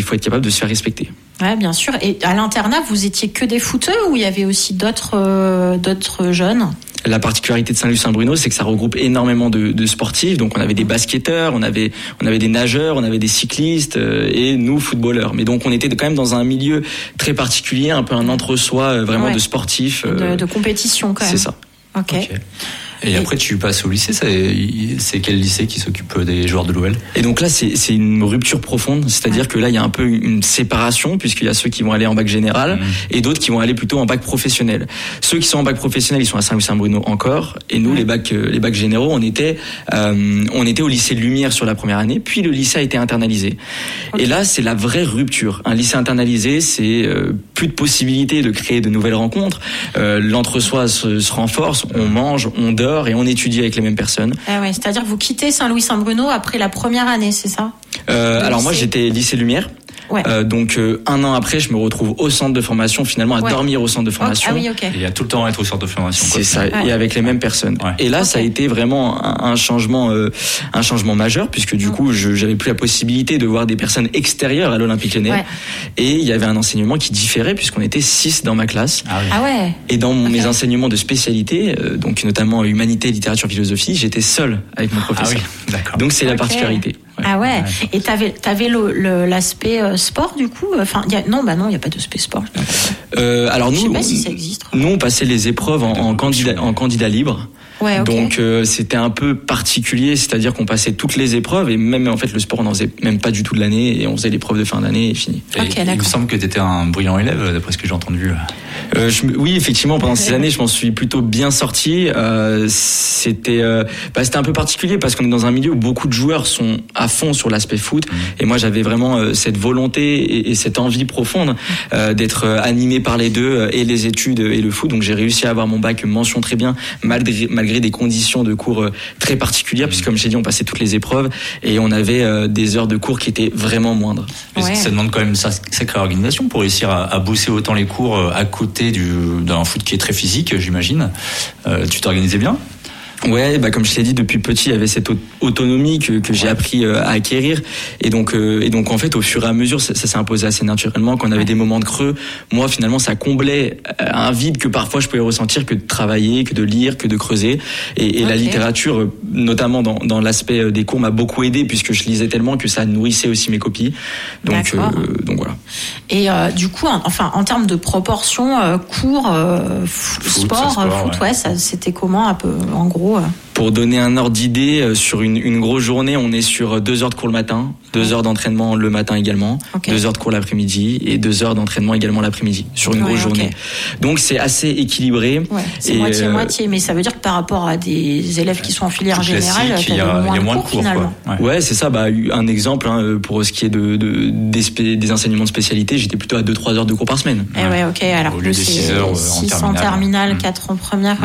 faut être capable de se faire respecter. Ouais, bien sûr. Et à l'internat, vous étiez que des footeux ou il y avait aussi d'autres jeunes? La particularité de Saint-Louis-Saint-Bruno, c'est que ça regroupe énormément de sportifs. Donc on avait des basketteurs, on avait des nageurs, on avait des cyclistes et nous footballeurs. Mais donc on était quand même dans un milieu très particulier, un peu un entre-soi vraiment de sportifs. De compétition quand même. C'est ça. Ok. Et après, tu passes au lycée. C'est quel lycée qui s'occupe des joueurs de l'OL? Et donc là, c'est une rupture profonde. C'est-à-dire que là, il y a un peu une séparation, puisqu'il y a ceux qui vont aller en bac général et d'autres qui vont aller plutôt en bac professionnel. Ceux qui sont en bac professionnel, ils sont à Saint-Louis-Saint-Bruno encore. Et nous, les bacs généraux, on était au lycée Lumière sur la première année. Puis le lycée a été internalisé. Okay. Et là, c'est la vraie rupture. Un lycée internalisé, c'est plus de possibilités de créer de nouvelles rencontres. L'entre-soi se renforce. On mange, on dort et on étudie avec les mêmes personnes. Ah ouais, c'est-à-dire que vous quittez Saint-Louis-Saint-Bruno après la première année, c'est ça? Alors moi, j'étais lycée Lumière. Ouais. Donc un an après, je me retrouve au centre de formation, finalement à dormir au centre de formation. Ah oui, ok. Il y a tout le temps à être au centre de formation. C'est ça, et avec les mêmes personnes. Ouais. Et là, ça a été vraiment un changement majeur, puisque du coup, j'avais plus la possibilité de voir des personnes extérieures à l'Olympique Lyonnais. Ouais. Et il y avait un enseignement qui différait, puisqu'on était 6 dans ma classe. Ah ouais. Et dans mes enseignements de spécialité, donc notamment humanité, littérature, philosophie, j'étais seul avec mon professeur. Ah oui, d'accord. Donc c'est la particularité. Ouais. Ah ouais. Et t'avais l'aspect sport du coup. Enfin, il y a pas d'aspect sport. Alors nous, je sais pas si ça existe. Nous, on passait les épreuves en candidat libre. Ouais, okay. Donc c'était un peu particulier, c'est-à-dire qu'on passait toutes les épreuves et même en fait le sport on n'en faisait même pas du tout de l'année et on faisait l'épreuve de fin d'année et fini. Okay, il me semble que tu étais un brillant élève d'après ce que j'ai entendu. Oui, effectivement, pendant ces années, je m'en suis plutôt bien sorti. C'était un peu particulier parce qu'on est dans un milieu où beaucoup de joueurs sont à fond sur l'aspect foot et moi j'avais vraiment cette volonté et cette envie profonde d'être animé par les deux et les études et le foot. Donc j'ai réussi à avoir mon bac mention très bien malgré des conditions de cours très particulières, puisque comme j'ai dit, on passait toutes les épreuves et on avait des heures de cours qui étaient vraiment moindres. Mais ça demande quand même une sacrée organisation pour réussir à bosser autant les cours à côté d'un foot qui est très physique, j'imagine. Tu t'organisais bien ? Ouais, comme je l'ai dit, depuis petit, il y avait cette autonomie que j'ai appris à acquérir. Et donc en fait, au fur et à mesure, ça s'est imposé assez naturellement. Quand on avait des moments de creux, moi, finalement, ça comblait un vide que parfois je pouvais ressentir que de travailler, que de lire, que de creuser. Et la littérature, notamment dans l'aspect des cours, m'a beaucoup aidé puisque je lisais tellement que ça nourrissait aussi mes copies. Donc voilà. Et du coup, en termes de proportion, cours, sport, foot, c'était comment un peu, en gros? Pour donner un ordre d'idée, sur une grosse journée, on est sur 2 heures de cours le matin, 2 heures d'entraînement le matin également, 2 heures de cours l'après-midi et 2 heures d'entraînement également l'après-midi sur une grosse journée. Donc c'est assez équilibré. Ouais, c'est moitié-moitié, mais ça veut dire que par rapport à des élèves qui sont en filière générale, il y a moins de cours finalement. Ouais, c'est ça. Un exemple pour ce qui est des enseignements de spécialité, j'étais plutôt à 2-3 heures de cours par semaine. Et ouais, ok. Alors au lieu des 6 heures 6 en terminale, 4 en première.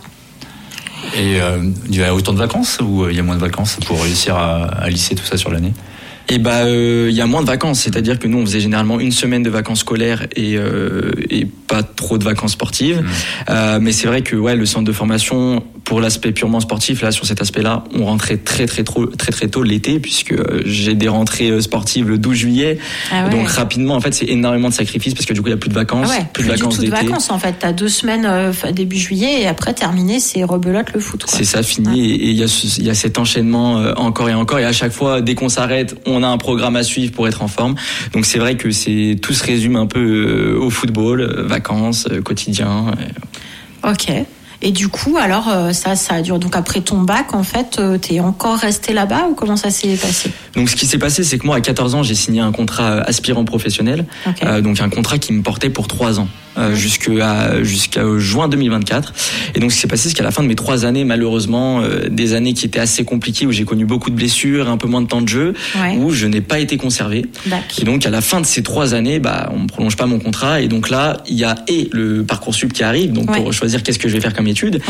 Et il y a autant de vacances ou il y a moins de vacances pour réussir à lisser tout ça sur l'année? Et il y a moins de vacances, c'est-à-dire que nous on faisait généralement une semaine de vacances scolaires et pas trop de vacances sportives. Mais c'est vrai que le centre de formation, pour l'aspect purement sportif, là sur cet aspect-là, on rentrait très tôt l'été, puisque j'ai des rentrées sportives le 12 juillet. Donc rapidement en fait c'est énormément de sacrifices parce que du coup il y a plus de vacances, plus de vacances d'été. En fait, t'as 2 semaines début juillet et après terminé c'est rebelote le foot. C'est ça, fini. Et il y a cet enchaînement encore et à chaque fois dès qu'on s'arrête, on a un programme à suivre pour être en forme. Donc c'est vrai que tout se résume un peu au football, vacances, quotidien. Ok. Et du coup, alors, ça dure. Donc après ton bac, en fait, t'es encore resté là-bas ou comment ça s'est passé? Donc ce qui s'est passé, c'est que moi, à 14 ans, j'ai signé un contrat aspirant professionnel. Donc un contrat qui me portait pour 3 ans. Jusqu'à juin 2024. Et donc ce qui s'est passé, c'est qu'à la fin de mes 3 années, malheureusement, des années qui étaient assez compliquées, où j'ai connu beaucoup de blessures, un peu moins de temps de jeu, où je n'ai pas été conservé. Et donc à la fin de ces 3 années, on me prolonge pas mon contrat. Et donc là, il y a le Parcoursup qui arrive, donc pour choisir qu'est-ce que je vais faire comme études.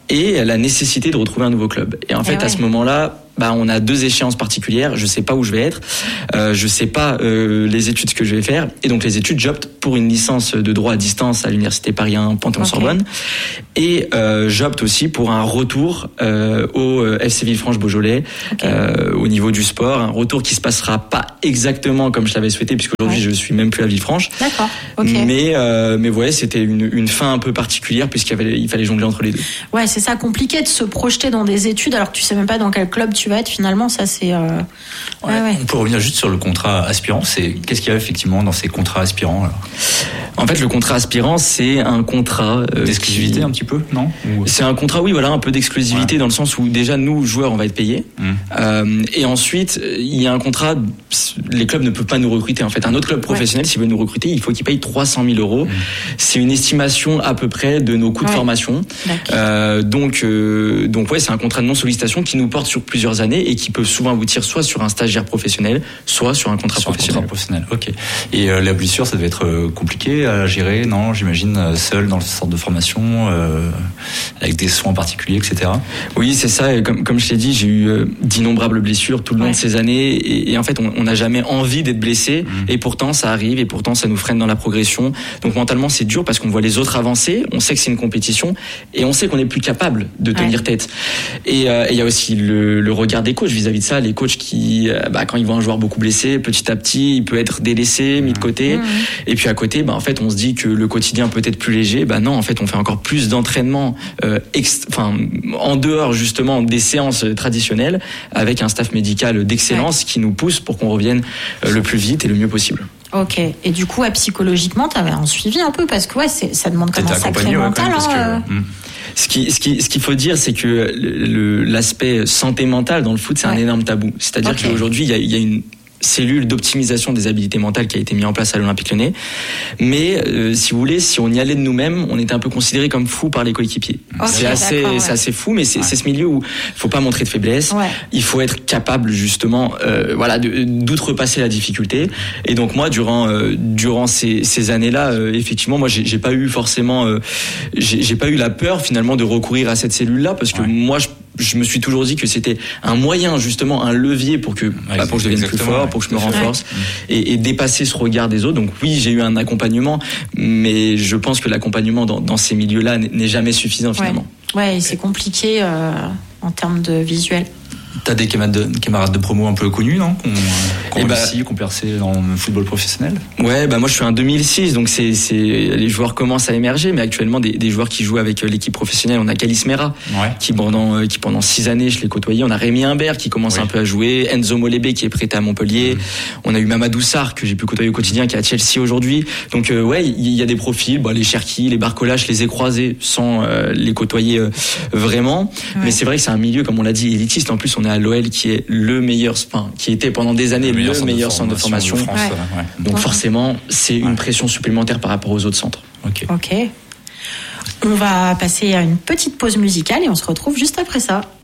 et la nécessité de retrouver un nouveau club. Et en fait, à ce moment-là, on a 2 échéances particulières. Je sais pas où je vais être. Je sais pas les études que je vais faire. Et donc les études, j'opte pour une licence de droit à distance à l'université Paris 1 Panthéon-Sorbonne. Et j'opte aussi pour un retour au FC Villefranche-Beaujolais au niveau du sport. Un retour qui se passera pas exactement comme je l'avais souhaité, puisqu'aujourd'hui je suis même plus à Villefranche. D'accord. Mais ouais, c'était une fin un peu particulière puisqu'il fallait jongler entre les deux. Ouais, c'est ça, compliqué de se projeter dans des études alors que tu sais même pas dans quel club tu vas être finalement. Ça c'est. On peut revenir juste sur le contrat aspirant. Qu'est-ce qu'il y a effectivement dans ces contrats aspirants alors ? En fait, le contrat aspirant, c'est un contrat d'exclusivité un petit peu, non ? C'est un contrat, oui, voilà, un peu d'exclusivité dans le sens où déjà nous joueurs, on va être payés. Et ensuite, il y a un contrat. Les clubs ne peuvent pas nous recruter. En fait, un autre club professionnel, s'il veut nous recruter, il faut qu'il paye 300 000 €. C'est une estimation à peu près de nos coûts de formation. Donc ouais, c'est un contrat de non-sollicitation qui nous porte sur plusieurs années et qui peut souvent aboutir soit sur un stagiaire professionnel, soit sur un contrat professionnel. Ok. Et la blessure, ça devait être compliqué à gérer, non ? J'imagine seul dans le centre de formation, avec des soins particuliers, etc. Oui, c'est ça. Et comme je t'ai dit, j'ai eu d'innombrables blessures tout le long de ces années. Et en fait, on n'a jamais envie d'être blessé. Et pourtant, ça arrive. Et pourtant, ça nous freine dans la progression. Donc mentalement, c'est dur parce qu'on voit les autres avancer. On sait que c'est une compétition et on sait qu'on n'est plus capable de tenir tête. Et il y a aussi le regard des coachs vis-à-vis de ça. Les coachs qui, quand ils voient un joueur beaucoup blessé, petit à petit, il peut être délaissé, mis de côté. Et puis à côté, en fait, on se dit que le quotidien peut être plus léger. Non, en fait, on fait encore plus d'entraînement, en dehors justement des séances traditionnelles, avec un staff médical d'excellence qui nous pousse pour qu'on revienne le plus vite et le mieux possible. Ok. Et du coup, psychologiquement, t'avais un suivi un peu parce que ça demande quand même un sacré mental. Ce qu'il faut dire, c'est que l'aspect santé mentale dans le foot, c'est un énorme tabou. C'est-à-dire qu'aujourd'hui, il y a une cellule d'optimisation des habiletés mentales qui a été mise en place à l'Olympique Lyonnais. Mais si vous voulez, si on y allait de nous-mêmes, on était un peu considérés comme fous par les coéquipiers. C'est assez fou, mais c'est ce milieu où il faut pas montrer de faiblesse. Il faut être capable justement, d'outrepasser la difficulté. Et donc moi, durant ces années-là, effectivement, moi j'ai pas eu forcément, j'ai pas eu la peur finalement de recourir à cette cellule-là parce que moi je me suis toujours dit que c'était un moyen, justement, un levier pour que je devienne plus fort, pour que je me renforce et dépasser ce regard des autres. Donc oui, j'ai eu un accompagnement, mais je pense que l'accompagnement dans ces milieux-là n'est jamais suffisant finalement. Ouais, et c'est compliqué en termes de visuel. T'as des camarades de promo un peu connus, non, qui ont percé dans le football professionnel? Ouais, moi je suis en 2006, donc les joueurs commencent à émerger, mais actuellement des joueurs qui jouent avec l'équipe professionnelle, on a Kalis Mera, qui pendant 6 années je l'ai côtoyé, on a Rémi Imbert qui commence un peu à jouer, Enzo Molébé qui est prêté à Montpellier, on a eu Mamadou Sarr que j'ai pu côtoyer au quotidien qui est à Chelsea aujourd'hui. Donc il y a des profils, les Cherki, les Barcola, je les ai croisés sans les côtoyer vraiment, mais c'est vrai que c'est un milieu, comme on l'a dit, élitiste. En plus on est à l'OL qui est le meilleur, qui était pendant des années le meilleur centre de formation. Donc forcément, c'est une pression supplémentaire par rapport aux autres centres. Ok. On va passer à une petite pause musicale et on se retrouve juste après ça.